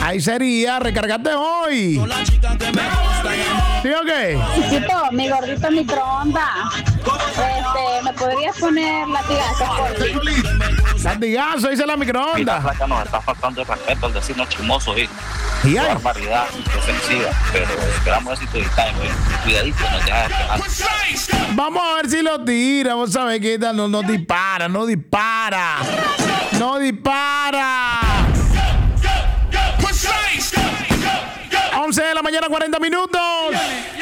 Ahí sería, recárgate hoy. ¿Sí o qué? Chiquito, mi gordito microondas. ¿Me podrías poner latigazos por ti? Latigazo, dice la Mira, microondas. flaca, nos está faltando el respeto al decirnos chismosos y Y hay. barbaridad ofensiva, pero esperamos éxito y time, cuidadito, nos deja despejar. Vamos a ver si lo tira. Vamos a ver qué tal. No dispara, no dispara. No dispara. 11 de la mañana, 40 minutos.